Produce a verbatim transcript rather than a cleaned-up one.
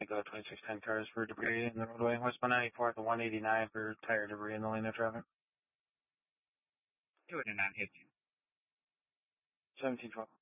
I go twenty-six ten cars for debris in the roadway. Westbound ninety-four to one eighty-nine for tire debris in the lane of traffic. Two eighty-nine hit you. seventeen twelve.